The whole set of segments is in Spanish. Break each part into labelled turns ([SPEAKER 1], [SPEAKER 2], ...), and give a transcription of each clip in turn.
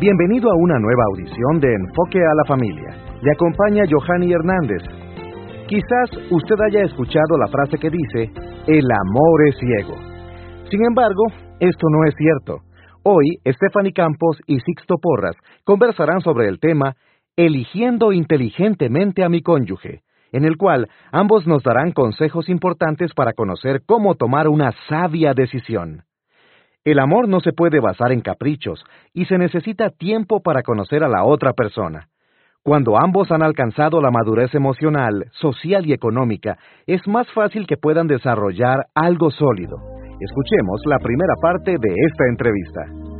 [SPEAKER 1] Bienvenido a una nueva audición de Enfoque a la Familia. Le acompaña Johanny Hernández. Quizás usted haya escuchado la frase que dice, el amor es ciego. Sin embargo, esto no es cierto. Hoy, Stephanie Campos y Sixto Porras conversarán sobre el tema Eligiendo inteligentemente a mi cónyuge, en el cual ambos nos darán consejos importantes para conocer cómo tomar una sabia decisión. El amor no se puede basar en caprichos y se necesita tiempo para conocer a la otra persona. Cuando ambos han alcanzado la madurez emocional, social y económica, es más fácil que puedan desarrollar algo sólido. Escuchemos la primera parte de esta entrevista.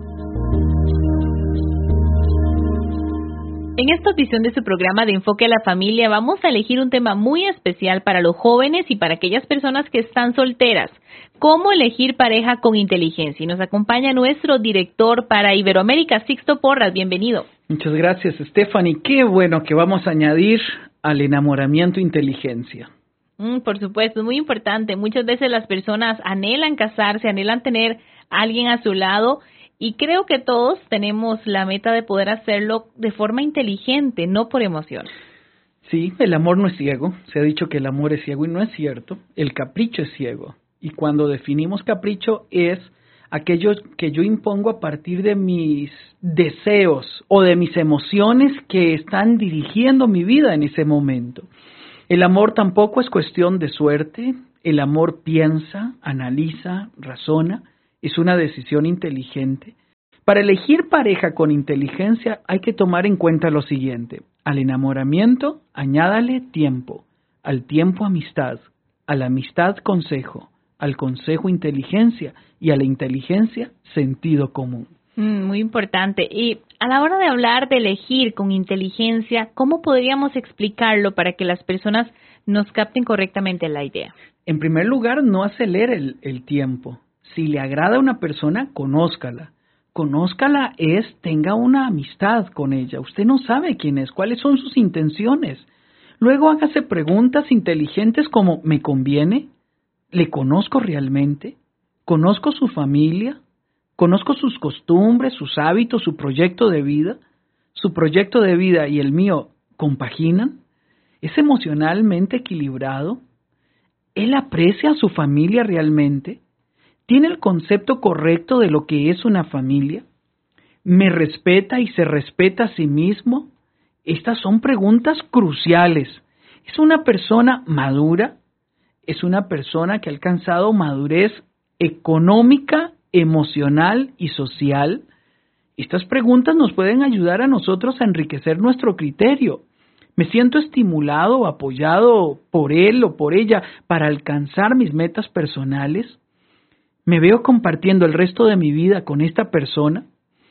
[SPEAKER 2] En esta edición de su programa de Enfoque a la Familia vamos a elegir un tema muy especial para los jóvenes y para aquellas personas que están solteras. ¿Cómo elegir pareja con inteligencia? Y nos acompaña nuestro director para Iberoamérica, Sixto Porras. Bienvenido.
[SPEAKER 3] Muchas gracias, Stephanie. Qué bueno que vamos a añadir al enamoramiento inteligencia.
[SPEAKER 2] Por supuesto, es muy importante. Muchas veces las personas anhelan casarse, anhelan tener a alguien a su lado. Y creo que todos tenemos la meta de poder hacerlo de forma inteligente, no por emoción.
[SPEAKER 3] Sí, el amor no es ciego. Se ha dicho que el amor es ciego y no es cierto. El capricho es ciego. Y cuando definimos capricho es aquello que yo impongo a partir de mis deseos o de mis emociones que están dirigiendo mi vida en ese momento. El amor tampoco es cuestión de suerte. El amor piensa, analiza, razona. Es una decisión inteligente. Para elegir pareja con inteligencia hay que tomar en cuenta lo siguiente. Al enamoramiento, añádale tiempo. Al tiempo, amistad. A la amistad, consejo. Al consejo, inteligencia. Y a la inteligencia, sentido común.
[SPEAKER 2] Muy importante. Y a la hora de hablar de elegir con inteligencia, ¿cómo podríamos explicarlo para que las personas nos capten correctamente la idea?
[SPEAKER 3] En primer lugar, no acelere el tiempo. Si le agrada a una persona, conózcala. Conózcala tenga una amistad con ella. Usted no sabe quién es, cuáles son sus intenciones. Luego hágase preguntas inteligentes como, ¿me conviene? ¿Le conozco realmente? ¿Conozco su familia? ¿Conozco sus costumbres, sus hábitos, su proyecto de vida? ¿Su proyecto de vida y el mío compaginan? ¿Es emocionalmente equilibrado? ¿Él aprecia a su familia realmente? ¿Tiene el concepto correcto de lo que es una familia? ¿Me respeta y se respeta a sí mismo? Estas son preguntas cruciales. ¿Es una persona madura? ¿Es una persona que ha alcanzado madurez económica, emocional y social? Estas preguntas nos pueden ayudar a nosotros a enriquecer nuestro criterio. ¿Me siento estimulado o apoyado por él o por ella para alcanzar mis metas personales? ¿Me veo compartiendo el resto de mi vida con esta persona?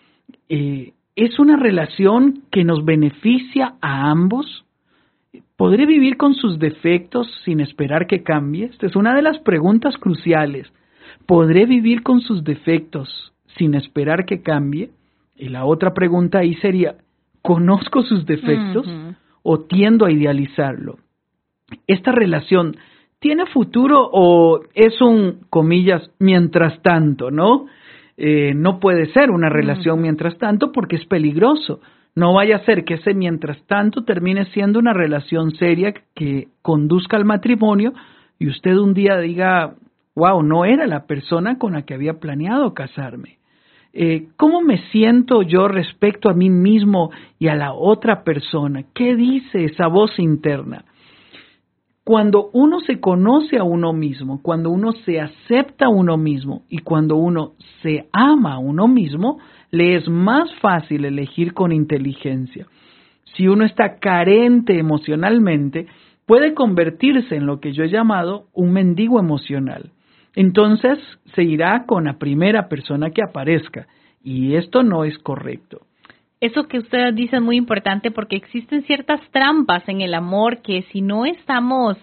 [SPEAKER 3] ¿Es una relación que nos beneficia a ambos? ¿Podré vivir con sus defectos sin esperar que cambie? Esta es una de las preguntas cruciales. ¿Podré vivir con sus defectos sin esperar que cambie? Y la otra pregunta ahí sería, ¿conozco sus defectos o tiendo a idealizarlo? Esta relación ¿tiene futuro o es un, comillas, mientras tanto, no? No puede ser una relación mientras tanto porque es peligroso. No vaya a ser que ese mientras tanto termine siendo una relación seria que conduzca al matrimonio y usted un día diga, wow, no era la persona con la que había planeado casarme. ¿Cómo me siento yo respecto a mí mismo y a la otra persona? ¿Qué dice esa voz interna? Cuando uno se conoce a uno mismo, cuando uno se acepta a uno mismo y cuando uno se ama a uno mismo, le es más fácil elegir con inteligencia. Si uno está carente emocionalmente, puede convertirse en lo que yo he llamado un mendigo emocional. Entonces se irá con la primera persona que aparezca y esto no es correcto.
[SPEAKER 2] Eso que usted dice es muy importante porque existen ciertas trampas en el amor que si no estamos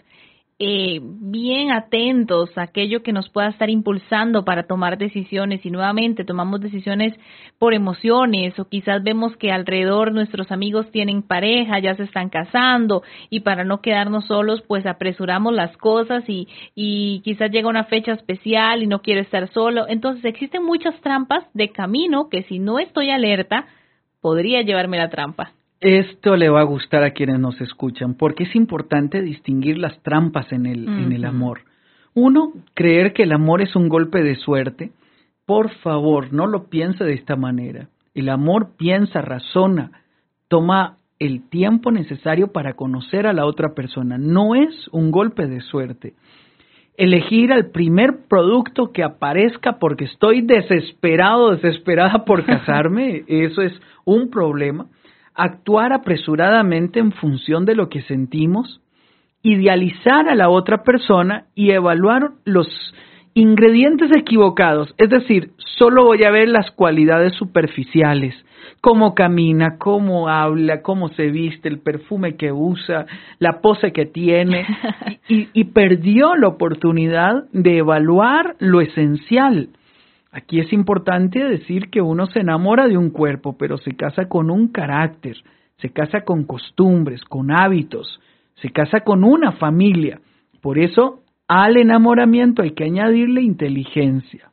[SPEAKER 2] bien atentos a aquello que nos pueda estar impulsando para tomar decisiones y nuevamente tomamos decisiones por emociones o quizás vemos que alrededor nuestros amigos tienen pareja, ya se están casando y para no quedarnos solos pues apresuramos las cosas y quizás llega una fecha especial y no quiero estar solo. Entonces existen muchas trampas de camino que si no estoy alerta podría llevarme la trampa.
[SPEAKER 3] Esto le va a gustar a quienes nos escuchan, porque es importante distinguir las trampas en el amor. Uno, creer que el amor es un golpe de suerte. Por favor, no lo piense de esta manera. El amor piensa, razona, toma el tiempo necesario para conocer a la otra persona. No es un golpe de suerte. Elegir al primer producto que aparezca porque estoy desesperada por casarme, eso es un problema. Actuar apresuradamente en función de lo que sentimos, idealizar a la otra persona y evaluar los ingredientes equivocados, es decir, solo voy a ver las cualidades superficiales, cómo camina, cómo habla, cómo se viste, el perfume que usa, la pose que tiene, y perdió la oportunidad de evaluar lo esencial. Aquí es importante decir que uno se enamora de un cuerpo, pero se casa con un carácter, se casa con costumbres, con hábitos, se casa con una familia. Por eso, al enamoramiento hay que añadirle inteligencia.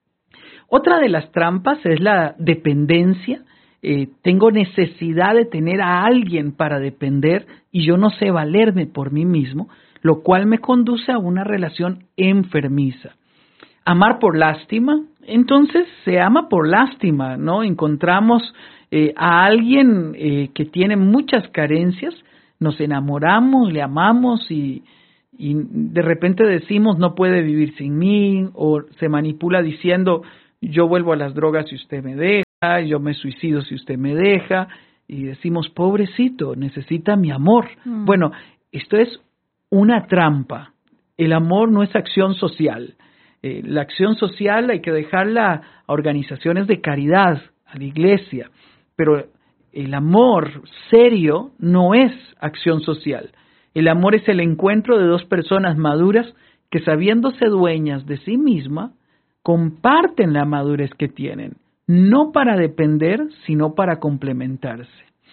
[SPEAKER 3] Otra de las trampas es la dependencia. Tengo necesidad de tener a alguien para depender y yo no sé valerme por mí mismo, lo cual me conduce a una relación enfermiza. Amar por lástima, entonces se ama por lástima, ¿no? Encontramos a alguien que tiene muchas carencias, nos enamoramos, le amamos y de repente decimos no puede vivir sin mí, o se manipula diciendo yo vuelvo a las drogas si usted me deja, yo me suicido si usted me deja, y decimos pobrecito, necesita mi amor. Bueno, esto es una trampa. El amor no es acción social. La acción social hay que dejarla a organizaciones de caridad, a la iglesia, pero el amor serio no es acción social. El amor es el encuentro de dos personas maduras que, sabiéndose dueñas de sí misma, comparten la madurez que tienen, no para depender, sino para complementarse.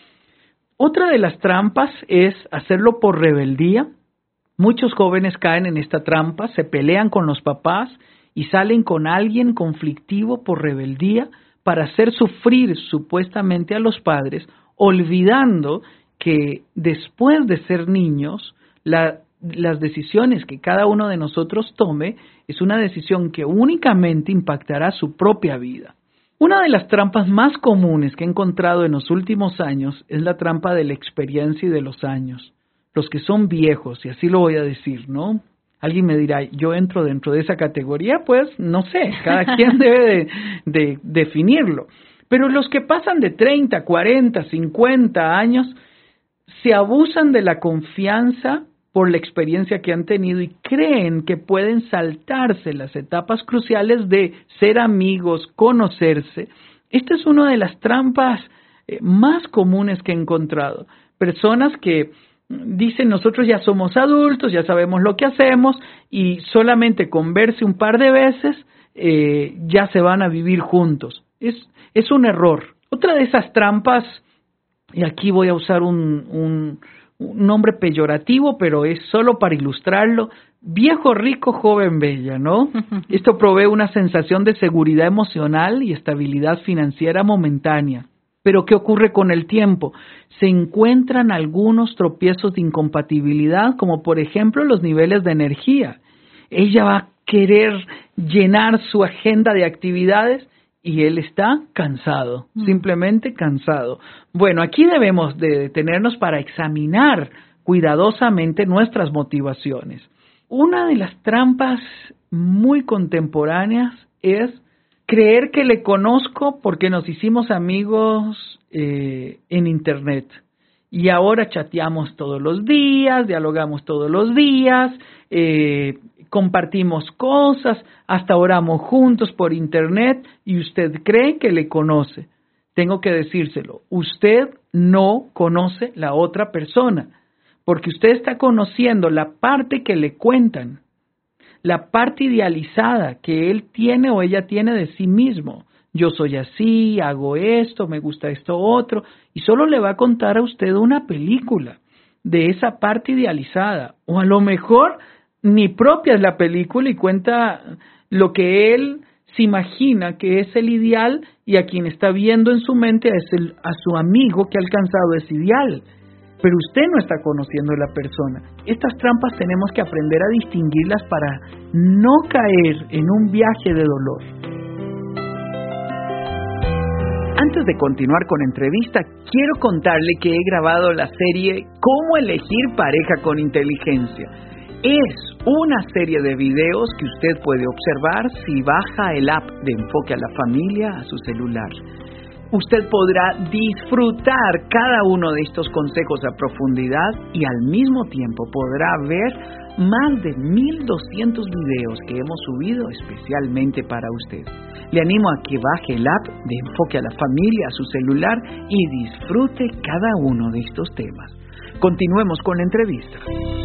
[SPEAKER 3] Otra de las trampas es hacerlo por rebeldía. Muchos jóvenes caen en esta trampa, se pelean con los papás y salen con alguien conflictivo por rebeldía para hacer sufrir supuestamente a los padres, olvidando que después de ser niños, las decisiones que cada uno de nosotros tome es una decisión que únicamente impactará su propia vida. Una de las trampas más comunes que he encontrado en los últimos años es la trampa de la experiencia y de los años. Los que son viejos, y así lo voy a decir, ¿no? Alguien me dirá, yo entro dentro de esa categoría, pues no sé, cada quien debe de definirlo. Pero los que pasan de 30, 40, 50 años se abusan de la confianza por la experiencia que han tenido y creen que pueden saltarse las etapas cruciales de ser amigos, conocerse. Esta es una de las trampas más comunes que he encontrado. Personas que dicen nosotros ya somos adultos, ya sabemos lo que hacemos y solamente con verse un par de veces ya se van a vivir juntos. Es un error. Otra de esas trampas, y aquí voy a usar un nombre peyorativo, pero es solo para ilustrarlo, viejo rico, joven bella, ¿no? Esto provee una sensación de seguridad emocional y estabilidad financiera momentánea. Pero ¿qué ocurre con el tiempo? Se encuentran algunos tropiezos de incompatibilidad, como por ejemplo los niveles de energía. Ella va a querer llenar su agenda de actividades y él está cansado, simplemente cansado. Bueno, aquí debemos de detenernos para examinar cuidadosamente nuestras motivaciones. Una de las trampas muy contemporáneas es creer que le conozco porque nos hicimos amigos en Internet. Y ahora chateamos todos los días, dialogamos todos los días, compartimos cosas, hasta oramos juntos por Internet y usted cree que le conoce. Tengo que decírselo, usted no conoce la otra persona, porque usted está conociendo la parte que le cuentan, la parte idealizada que él tiene o ella tiene de sí mismo. Yo soy así, hago esto, me gusta esto otro, y solo le va a contar a usted una película de esa parte idealizada, o a lo mejor ni propia es la película y cuenta lo que él se imagina que es el ideal y a quien está viendo en su mente a su amigo que ha alcanzado ese ideal. Pero usted no está conociendo a la persona. Estas trampas tenemos que aprender a distinguirlas para no caer en un viaje de dolor. Antes de continuar con la entrevista, quiero contarle que he grabado la serie Cómo elegir pareja con inteligencia. Es una serie de videos que usted puede observar si baja el app de Enfoque a la Familia a su celular. Usted podrá disfrutar cada uno de estos consejos a profundidad y al mismo tiempo podrá ver más de 1,200 videos que hemos subido especialmente para usted. Le animo a que baje el app de Enfoque a la Familia a su celular y disfrute cada uno de estos temas. Continuemos con la entrevista.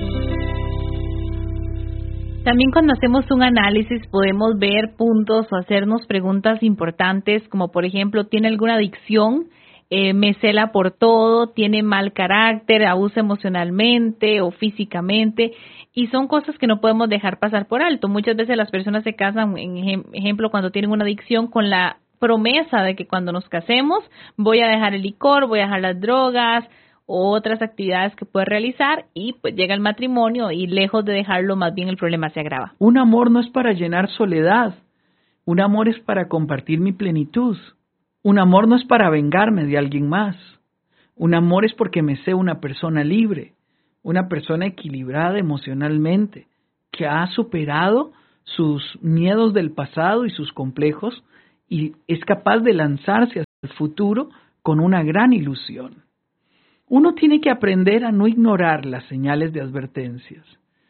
[SPEAKER 2] También cuando hacemos un análisis podemos ver puntos o hacernos preguntas importantes, como por ejemplo, ¿tiene alguna adicción? ¿Me cela por todo? ¿Tiene mal carácter? ¿Abusa emocionalmente o físicamente? Y son cosas que no podemos dejar pasar por alto. Muchas veces las personas se casan, en ejemplo, cuando tienen una adicción con la promesa de que cuando nos casemos voy a dejar el licor, voy a dejar las drogas, otras actividades que puede realizar y pues llega el matrimonio y lejos de dejarlo, más bien el problema se agrava.
[SPEAKER 3] Un amor no es para llenar soledad. Un amor es para compartir mi plenitud. Un amor no es para vengarme de alguien más. Un amor es porque me sé una persona libre, una persona equilibrada emocionalmente, que ha superado sus miedos del pasado y sus complejos y es capaz de lanzarse hacia el futuro con una gran ilusión. Uno tiene que aprender a no ignorar las señales de advertencias.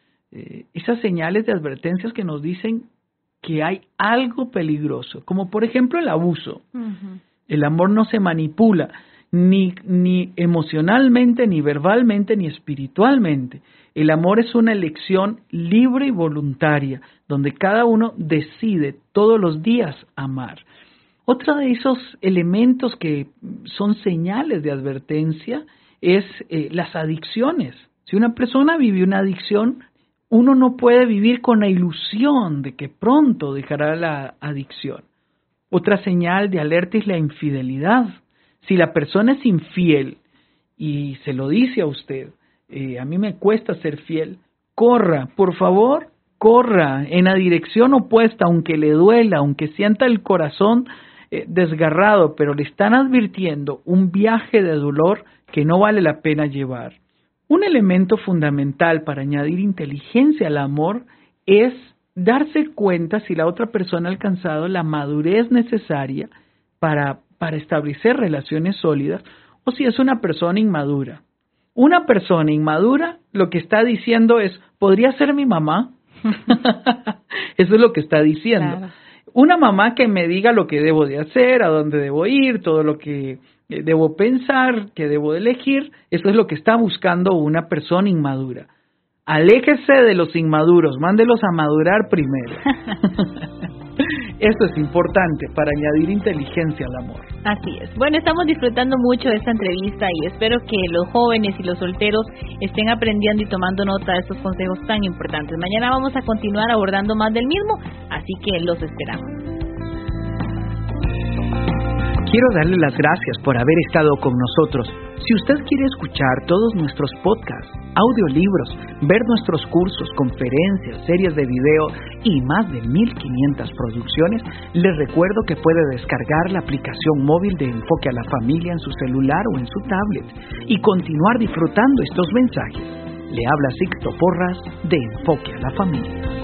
[SPEAKER 3] Esas señales de advertencias que nos dicen que hay algo peligroso, como por ejemplo el abuso. Uh-huh. El amor no se manipula, ni emocionalmente, ni verbalmente, ni espiritualmente. El amor es una elección libre y voluntaria, donde cada uno decide todos los días amar. Otro de esos elementos que son señales de advertencia es las adicciones. Si una persona vive una adicción, uno no puede vivir con la ilusión de que pronto dejará la adicción. Otra señal de alerta es la infidelidad. Si la persona es infiel y se lo dice a usted, a mí me cuesta ser fiel, corra, por favor, corra en la dirección opuesta, aunque le duela, aunque sienta el corazón desgarrado, pero le están advirtiendo un viaje de dolor que no vale la pena llevar. Un elemento fundamental para añadir inteligencia al amor es darse cuenta si la otra persona ha alcanzado la madurez necesaria para establecer relaciones sólidas o si es una persona inmadura. Una persona inmadura lo que está diciendo es, ¿podría ser mi mamá? Eso es lo que está diciendo. Claro. Una mamá que me diga lo que debo de hacer, a dónde debo ir, todo lo que debo pensar, que debo de elegir, eso es lo que está buscando una persona inmadura. Aléjese de los inmaduros, mándelos a madurar primero. Esto es importante para añadir inteligencia al amor.
[SPEAKER 2] Así es. Bueno, estamos disfrutando mucho de esta entrevista y espero que los jóvenes y los solteros estén aprendiendo y tomando nota de estos consejos tan importantes. Mañana vamos a continuar abordando más del mismo, así que los esperamos.
[SPEAKER 3] Quiero darle las gracias por haber estado con nosotros. Si usted quiere escuchar todos nuestros podcasts, audiolibros, ver nuestros cursos, conferencias, series de video y más de 1,500 producciones, le recuerdo que puede descargar la aplicación móvil de Enfoque a la Familia en su celular o en su tablet y continuar disfrutando estos mensajes. Le habla Sixto Porras de Enfoque a la Familia.